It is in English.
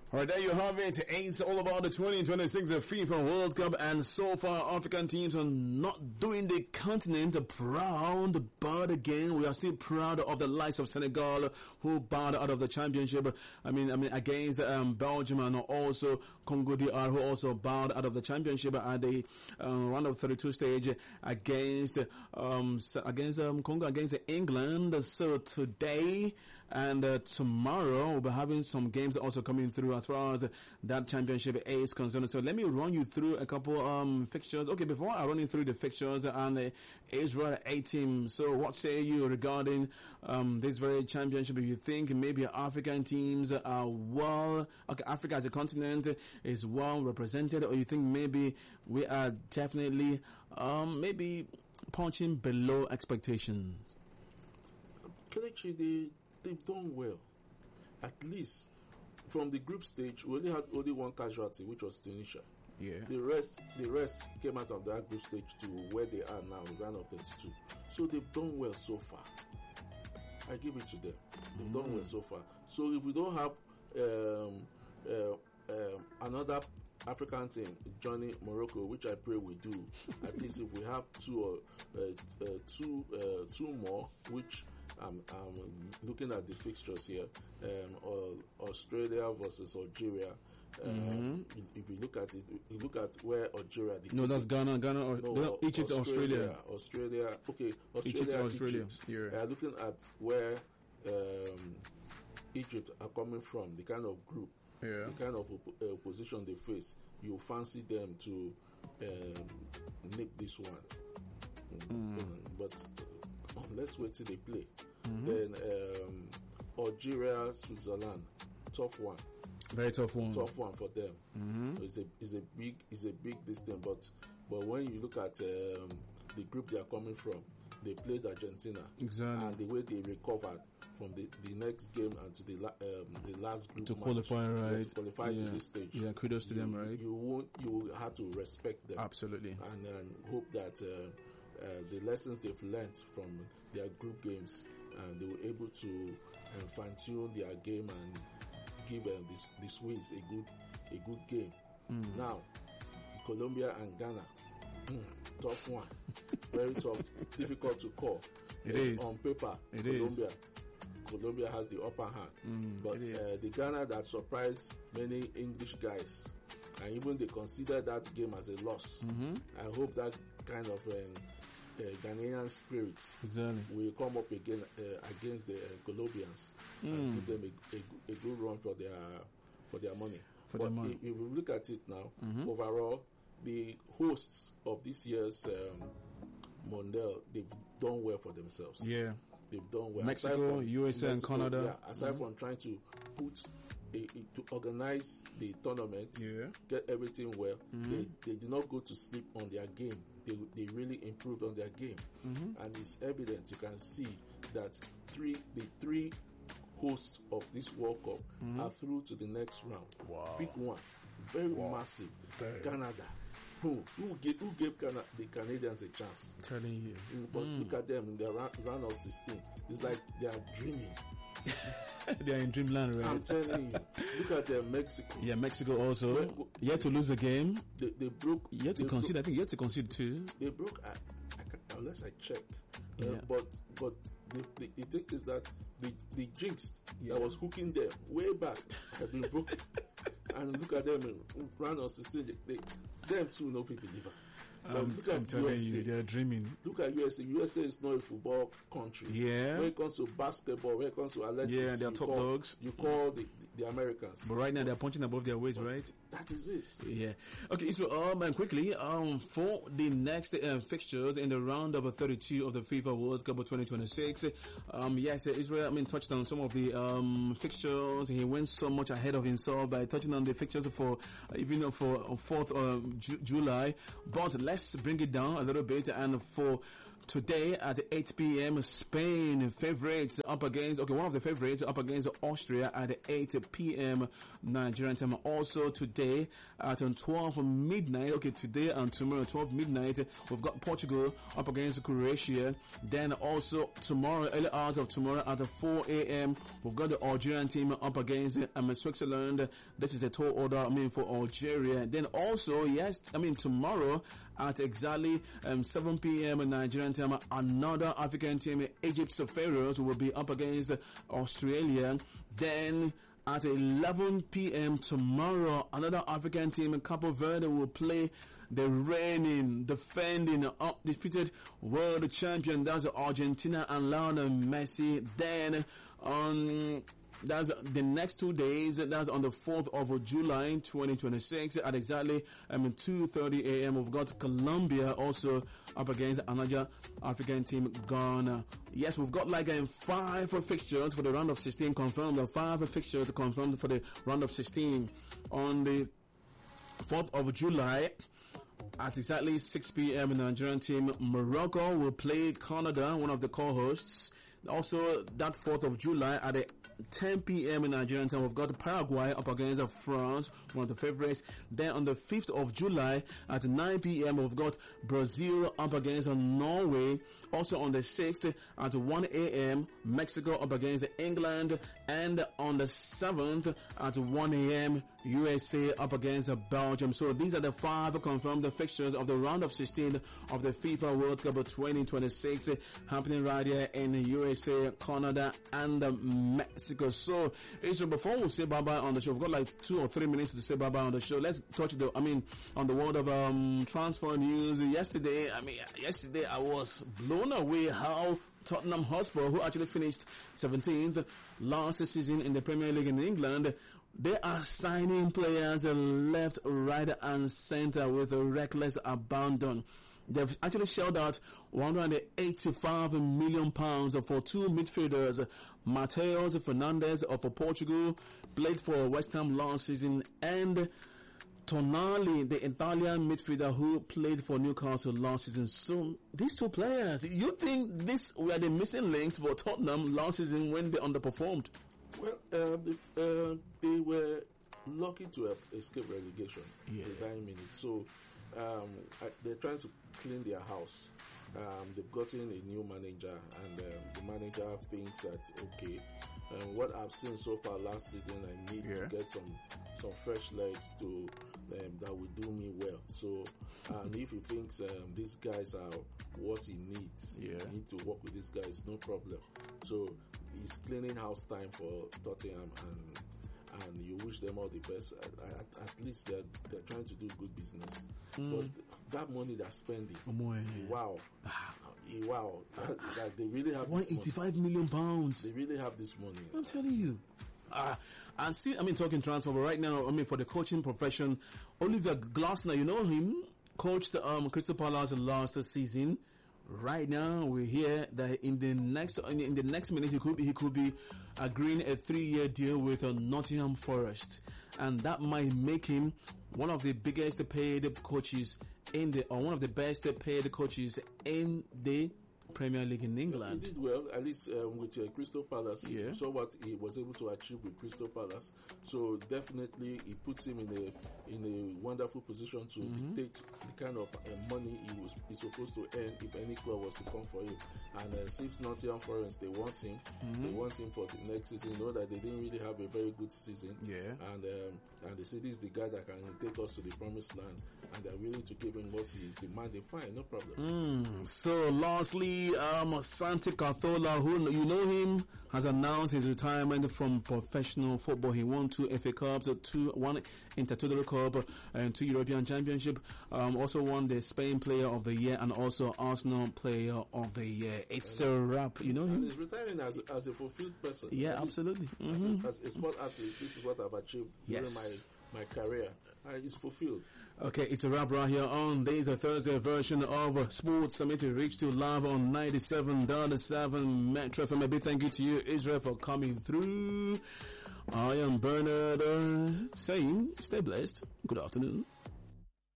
All right, there you have it. It's all about the 2026 FIFA World Cup, and so far African teams are not doing the continent proud, but again, we are still proud of the likes of Senegal, who bowed out of the championship. I mean, against Belgium, and also Congo DR, who also bowed out of the championship at the round of 32 stage against Congo, against England. So today and tomorrow we'll be having some games also coming through as far as that championship is concerned. So let me run you through a couple fixtures. Okay, before I run you through the fixtures and Israel A team, so what say you regarding this very championship? Do you think maybe African teams are Africa as a continent is well represented, or you think maybe we are definitely maybe punching below expectations? Kelechi, they've done well. At least from the group stage, we only had one casualty, which was Tunisia. Yeah. The rest came out of that group stage to where they are now, round of 32. So they've done well so far. I give it to them. They've done well so far. So if we don't have another African team joining Morocco, which I pray we do, at least if we have two more, which I'm looking at the fixtures here, Australia versus Algeria. If you look at it, you look at where Algeria. That's Ghana, Egypt, Australia. Okay, Australia. Yeah. Looking at where Egypt are coming from, the kind of group, the kind of opposition they face, you fancy them to nip this one. But let's wait till they play. Then Algeria, Switzerland, tough one. Very tough one. Tough one for them. It's a big distance. But when you look at the group they are coming from, they played Argentina. Exactly. And the way they recovered from the next game and to the last group to match, qualify, right? to qualify to this stage. Yeah, kudos to them, right? You have to respect them. Absolutely. And hope that the lessons they've learned from their group games, they were able to fine-tune their game and give the Swiss a good game. Now, Colombia and Ghana, tough one, very tough, difficult to call. It is on paper. Colombia has the upper hand, but the Ghana that surprised many English guys, and even they consider that game as a loss. I hope that kind of Ghanaian spirit will come up again against the Colombians and give them a good run for their money. If we look at it now, overall, the hosts of this year's Mondial, they've done well for themselves. Yeah, they've done well. Mexico, USA, and Canada. Yeah, aside from trying to to organize the tournament, get everything well, they did not go to sleep on their game. They really improved on their game, and it's evident. You can see that the three hosts of this World Cup are through to the next round. Wow, big one, very massive. Canada. Who gave the Canadians a chance? I'm telling you. But look at them in the round of 16. It's like they are dreaming. They are in dreamland, right? I'm telling you. Look at them, Mexico. Yeah, Mexico also. Yet to lose the game. They broke. Yet to concede. I think yet to concede too. They broke. Unless I check. But the thing is that the jinx that was hooking them way back have been broken. And look at them in round of 16. Them too no believer. Look at USA. They're dreaming. Look at USA. USA is not a football country. Yeah. When it comes to basketball, when it comes to athletics, they're top dogs. You call the Americans. But right now they're punching above their weight, right? That is it. Yeah. Okay, so and quickly, for the next fixtures in the round of 32 of the FIFA World Cup of 2026, Israel touched on some of the fixtures. He went so much ahead of himself by touching on the fixtures for 4th July. But let's bring it down a little bit, and for Today at 8 p.m., Spain favorites up against, one of the favorites up against Austria at 8 p.m. Nigerian time. Also today at 12 midnight, today and tomorrow 12 midnight, we've got Portugal up against Croatia. Then also tomorrow, early hours of tomorrow at 4 a.m., we've got the Algerian team up against Switzerland. This is a tall order, for Algeria. Then also, tomorrow at exactly 7 p.m. Nigerian time, another African team, Egypt's Pharaohs, will be up against Australia. Then at 11 p.m. tomorrow, another African team, Cape Verde, will play the reigning, defending, undisputed world champion. That's Argentina and Lionel Messi. Then that's the next 2 days. That's on the 4th of July, 2026 at exactly 2:30 a.m. We've got Colombia also up against another African team, Ghana. Yes, we've got 5 fixtures for the round of 16 confirmed. 5 fixtures confirmed for the round of 16 on the 4th of July. At exactly 6 p.m. Nigerian team, Morocco will play Canada, one of the co-hosts. Also, that 4th of July at 10 p.m. in Nigerian time, we've got Paraguay up against France, one of the favorites. Then on the 5th of July at 9 p.m. we've got Brazil up against Norway. Also on the 6th at 1 a.m. Mexico up against England. And on the 7th at 1 a.m. USA up against Belgium. So these are the 5 confirmed fixtures of the round of 16 of the FIFA World Cup 2026 happening right here in USA, Canada, and Mexico. So, Israel, before we say bye-bye on the show, we've got 2 or 3 minutes to say bye-bye on the show. Let's touch on the world of transfer news. Yesterday I was blown away how Tottenham Hotspur, who actually finished 17th last season in the Premier League in England, they are signing players left, right, and center with a reckless abandon. They've actually shelled out £185 million for 2 midfielders, Mateus Fernandes of Portugal, played for West Ham last season, and Tonali, the Italian midfielder who played for Newcastle last season. So these 2 players, you think these were the missing links for Tottenham last season when they underperformed? Well, they were lucky to have escaped relegation in the dying minute. So they're trying to clean their house. They've gotten a new manager, and the manager thinks that what I've seen so far last season, I need to get some fresh legs to that will do me well. So, and if he thinks these guys are what he needs, he need to work with these guys, no problem. So it's cleaning house time for Tottenham, and you wish them all the best. At least they're trying to do good business. But that money they're spending, wow, that they really have £185 million. They really have this money. I'm telling you. And see, talking transfer, but right now, for the coaching profession, Oliver Glasner, you know him, coached Crystal Palace last season. Right now, we hear that in the next minute he could be agreeing a 3-year deal with Nottingham Forest, and that might make him one of the biggest paid coaches one of the best paid coaches in the Premier League in England. He did well, at least with Crystal Palace. You saw what he was able to achieve with Crystal Palace. So definitely, it puts him in a wonderful position to dictate the kind of money he's supposed to earn if any club was to come for him. And since Nottingham Forest, they want him. They want him for the next season. Know that they didn't really have a very good season. And they say this is the guy that can take us to the promised land, and they're willing to give him what he's demanding. Fine, no problem. So lastly, Santi Cazorla, who you know him, has announced his retirement from professional football. He won 2 FA Cups, 1 Intertoto Cup, and 2 European Championship. Also won the Spain Player of the Year and also Arsenal Player of the Year. It's a wrap, you know him. And he's retiring as a fulfilled person. Yeah, absolutely. As a sport athlete, this is what I've achieved during my career. It's fulfilled. Okay, it's a wrap right here on this Thursday version of Sports Summit. Reach to live on 97.7 Metro FM. A big thank you to you, Israel, for coming through. I am Bernard saying, stay blessed. Good afternoon.